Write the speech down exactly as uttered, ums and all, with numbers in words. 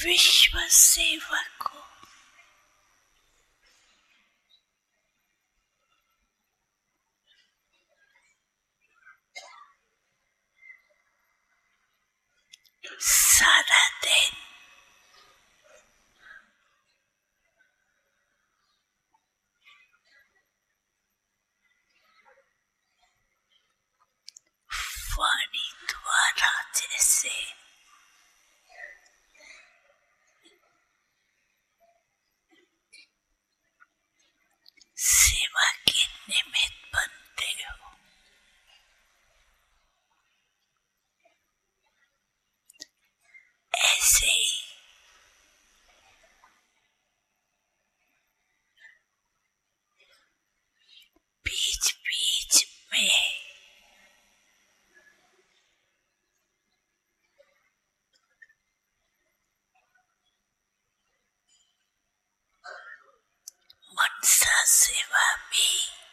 विश्व सेवकों, सारा दिन वाणी द्वारा जैसे सेवा के निमित्त बनते हो, ऐसे ही बीच बीच में मनसा सेवा भी